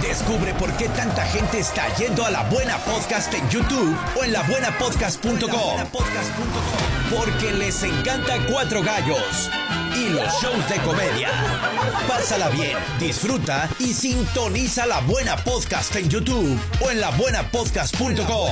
Descubre por qué tanta gente está yendo a La Buena Podcast en YouTube o en labuenapodcast.com. Porque les encanta Cuatro Gallos y los shows de comedia. Pásala bien, disfruta y sintoniza La Buena Podcast en YouTube o en labuenapodcast.com.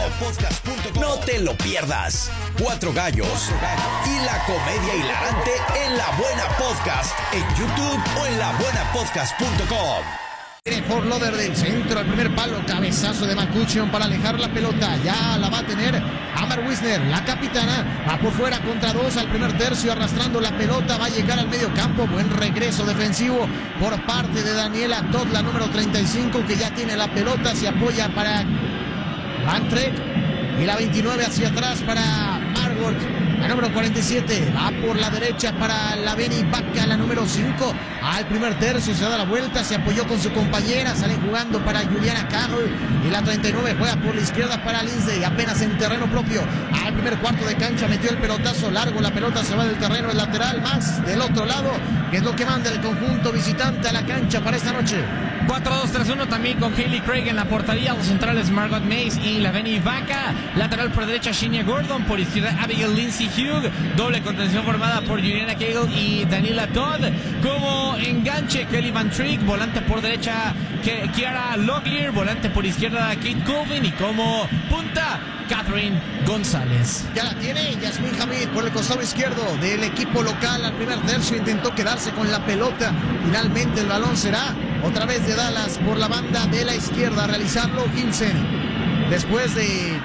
No te lo pierdas. Cuatro Gallos y la comedia hilarante en La Buena Podcast en YouTube o en labuenapodcast.com. Fort Lauderdale, centro al primer palo, cabezazo de McCutcheon para alejar la pelota, ya la va a tener Amber Wisner, la capitana, va por fuera contra dos al primer tercio, arrastrando la pelota, va a llegar al medio campo, buen regreso defensivo por parte de Daniela Todd, la número 35, que ya tiene la pelota, se apoya para Van Trek, y la 29 hacia atrás para Margot, la número 47, va por la derecha para la Benny Vaca, la número 5, al primer tercio, se da la vuelta, se apoyó con su compañera, salen jugando para Juliana Carroll, y la 39 juega por la izquierda para Lindsay, apenas en terreno propio, al primer cuarto de cancha, metió el pelotazo largo, la pelota se va del terreno, el lateral más del otro lado, que es lo que manda el conjunto visitante a la cancha para esta noche. 4-2-3-1 también con Hailey Craig en la portería, los centrales Margot Mays y la Benny Vaca, lateral por derecha Shinya Gordon, por izquierda Abigail Lindsay Hugh, doble contención formada por Juliana Cagle y Daniela Todd, como enganche Kelly Van Trick, volante por derecha Kiara Locklear, volante por izquierda Kate Colvin y como punta Catherine González. Ya la tiene Yasmín Hamid por el costado izquierdo del equipo local al primer tercio, intentó quedarse con la pelota, finalmente el balón será otra vez de Dallas por la banda de la izquierda a realizarlo Hinsen. Después de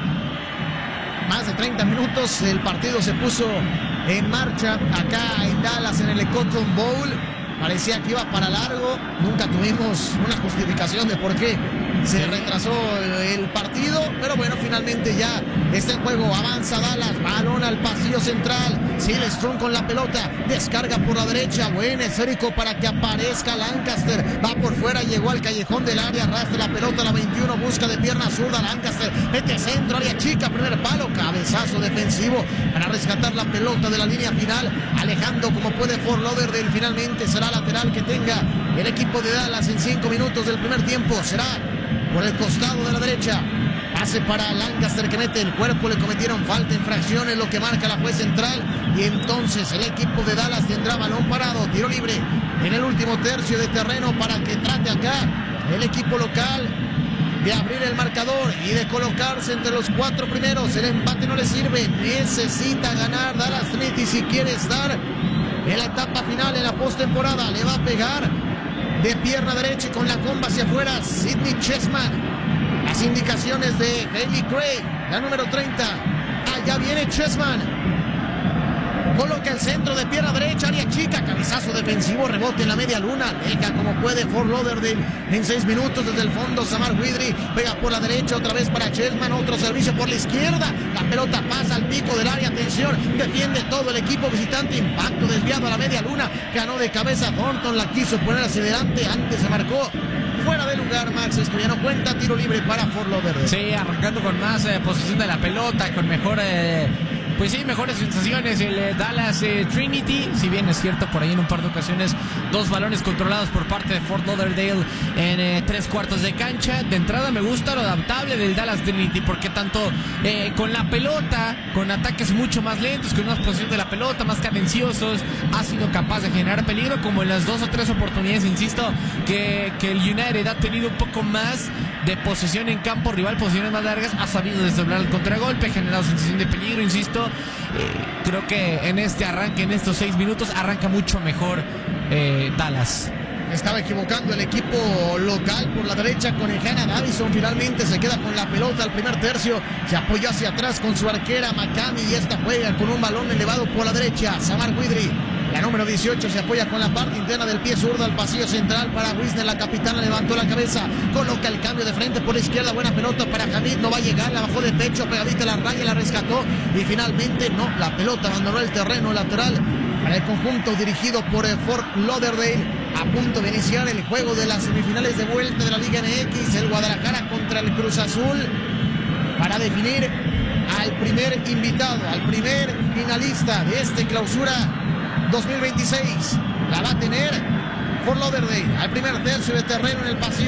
más de 30 minutos el partido se puso en marcha acá en Dallas en el Cotton Bowl. Parecía que iba para largo, nunca tuvimos una justificación de por qué se retrasó el partido, pero bueno, finalmente ya está en juego, avanza Dallas, balón al pasillo central, Silverstone con la pelota, descarga por la derecha, buen esférico para que aparezca Lancaster, va por fuera, llegó al callejón del área, arrastra la pelota, la 21, busca de pierna zurda, Lancaster, mete centro, área chica, primer palo, cabezazo defensivo para rescatar la pelota de la línea final, alejando como puede Fort Lauderdale, finalmente será lateral que tenga el equipo de Dallas en 5 minutos del primer tiempo, será por el costado de la derecha, pase para Lancaster que mete el cuerpo, le cometieron falta, infracciones, lo que marca la juez central, y entonces el equipo de Dallas tendrá balón parado, tiro libre en el último tercio de terreno para que trate acá el equipo local de abrir el marcador y de colocarse entre los 4 primeros. El empate no le sirve, necesita ganar Dallas Trinity si quiere estar en la etapa final, en la postemporada. Le va a pegar de pierna derecha y con la comba hacia afuera Sydney Chessman. Las indicaciones de Hailey Craig, la número 30. Allá viene Chessman. Coloca el centro de pierna derecha, área chica, cabezazo defensivo, rebote en la media luna, deja como puede Fort Lauderdale en 6 minutos desde el fondo. Samar Widry pega por la derecha, otra vez para Chessman, otro servicio por la izquierda, la pelota pasa al pico del área, atención, defiende todo el equipo visitante, impacto desviado a la media luna, ganó de cabeza Thornton, la quiso poner hacia adelante, antes se marcó fuera de lugar. Max, esto ya no cuenta, tiro libre para Fort Lauderdale. Sí, arrancando con más posesión de la pelota, con mejor pues sí, mejores sensaciones el Dallas Trinity, si bien es cierto por ahí en un par de ocasiones 2 balones controlados por parte de Fort Lauderdale en 3 cuartos de cancha. De entrada me gusta lo adaptable del Dallas Trinity, porque tanto con la pelota, con ataques mucho más lentos, con una posición de la pelota más cadenciosos, ha sido capaz de generar peligro, como en las 2 o 3 oportunidades, insisto, que el United ha tenido un poco más de posesión en campo rival, posiciones más largas, ha sabido desdoblar el contragolpe, ha generado sensación de peligro, insisto. Creo que en este arranque, en estos 6 minutos, arranca mucho mejor Dallas. Estaba equivocando el equipo local por la derecha con el Hannah Davison. Finalmente se queda con la pelota al primer tercio. Se apoyó hacia atrás con su arquera Macami y esta juega con un balón elevado por la derecha. Samar Widry, la número 18, se apoya con la parte interna del pie zurdo al pasillo central para Wisner. La capitana levantó la cabeza, coloca el cambio de frente por la izquierda. Buena pelota para Hamid, no va a llegar, la bajó de pecho, pegadita a la raya, la rescató y finalmente no, la pelota abandonó el terreno lateral para el conjunto dirigido por Fort Lauderdale. A punto de iniciar el juego de las semifinales de vuelta de la Liga MX, el Guadalajara contra el Cruz Azul, para definir al primer invitado, al primer finalista de este clausura 2026. La va a tener Fort Lauderdale al primer tercio de terreno en el pasillo